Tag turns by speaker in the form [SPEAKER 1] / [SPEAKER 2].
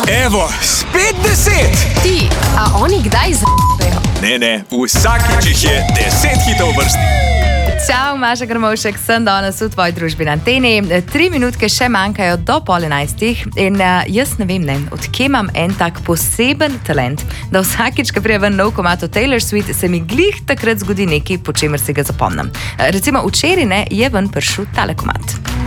[SPEAKER 1] Evo, spet 10!
[SPEAKER 2] Ti, a oni kdaj z***ejo?
[SPEAKER 1] Ne, vsakič jih je 10 hitov vrsti.
[SPEAKER 3] Čau, Maša Grmovšek, sem danes v tvoji družbi na anteni. 3 minutke še manjkajo do 10:30 in jaz ne vem, odkje imam en tak poseben talent, da vsakič, ko prije ven nov komad od Taylor Swift, se mi glih takrat zgodi nekaj, po čemer si ga zapomnim. Recimo včeraj je ven prišel tale komad.